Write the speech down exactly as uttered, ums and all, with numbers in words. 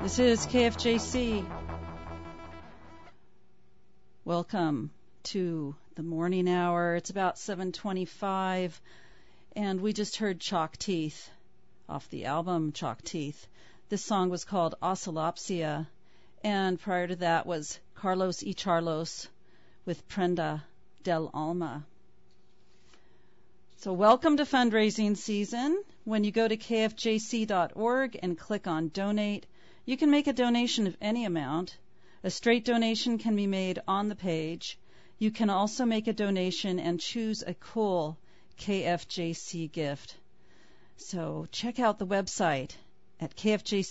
This is K F J C. Welcome to the morning hour. It's about seven twenty-five, and we just heard Chalk Teeth off the album Chalk Teeth. This song was called Oscillopsia, and prior to that was Carlos y Charlos with Prenda del Alma. So welcome to fundraising season. When you go to K F J C dot org and click on Donate, you can make a donation of any amount. A straight donation can be made on the page. You can also make a donation and choose a cool K F J C gift. So check out the website at K F J